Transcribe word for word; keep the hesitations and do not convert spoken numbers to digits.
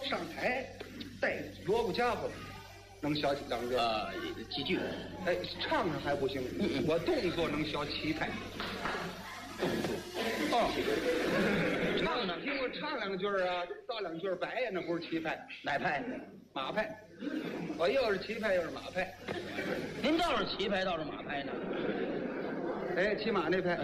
上台带萝卜家伙，能小两句啊，几句。 哎，唱上还不行， 嗯嗯我动作能小七拍。动作哦，唱呢，听我唱两句啊，造两句白呀，那不是七拍， 哪派？ 马派。我又是七拍又是马派。 您倒是骑拍，倒是马拍呢？ 哎，骑马那派，